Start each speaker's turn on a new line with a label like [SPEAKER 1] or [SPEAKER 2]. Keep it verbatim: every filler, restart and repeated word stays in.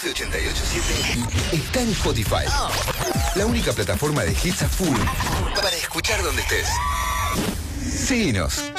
[SPEAKER 1] F ochenta y ocho punto siete está en Spotify. La única plataforma de hits a full para escuchar donde estés. Síguenos.